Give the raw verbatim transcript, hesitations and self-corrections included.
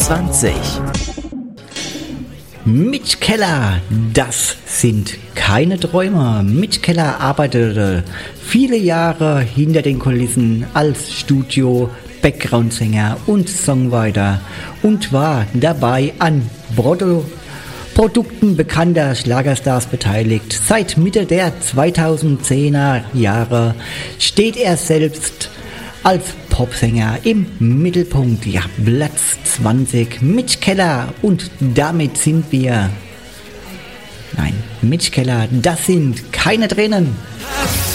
zwanzig. Mitch Keller, das sind keine Träumer. Mitch Keller arbeitete viele Jahre hinter den Kulissen als Studio, Background-Sänger und Songwriter und war dabei an Produ- Produkten bekannter Schlagerstars beteiligt. Seit Mitte der zweitausendzehner Jahre steht er selbst als Popsänger im Mittelpunkt. Ja, Platz zwanzig, Mitch Keller, und damit sind wir... Nein, Mitch Keller, das sind keine Tränen.